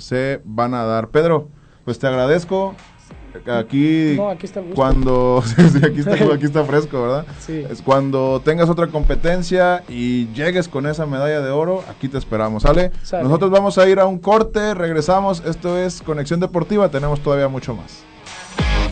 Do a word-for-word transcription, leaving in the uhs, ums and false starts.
se van a dar. Pedro, pues te agradezco. Aquí, no, aquí está el gusto. Cuando sí, aquí, está, aquí está fresco, ¿verdad? Sí. Es cuando tengas otra competencia y llegues con esa medalla de oro, aquí te esperamos, ¿sale? ¿Sale? Nosotros vamos a ir a un corte, regresamos. Esto es Conexión Deportiva, tenemos todavía mucho más.